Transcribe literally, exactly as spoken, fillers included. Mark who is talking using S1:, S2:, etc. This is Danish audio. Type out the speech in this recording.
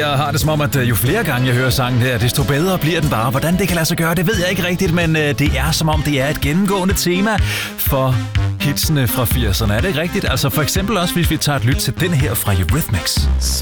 S1: har det som om, at jo flere gange jeg hører sangen her, desto bedre bliver den bare. Hvordan det kan lade sig gøre, det ved jeg ikke rigtigt, men det er som om, det er et gennemgående tema for hitsene fra firserne. Er det ikke rigtigt? Altså for eksempel også, hvis vi tager et lyt til den her fra Eurythmics.